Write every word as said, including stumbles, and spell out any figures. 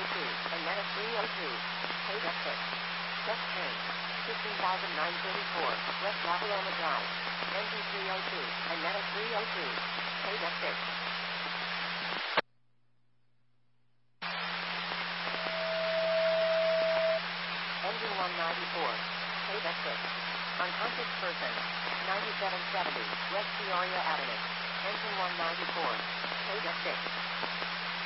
oh two, and then a three oh two. Paid at six. Just change. fifteen thousand nine hundred thirty-four, West La Paloma Drive. Engine three oh two, and then a three oh two. Paid at six. Engine one ninety-four. Paid at six. Unconscious person. ninety-seven seventy, West Peoria Avenue. Engine one ninety-four. Paid at six.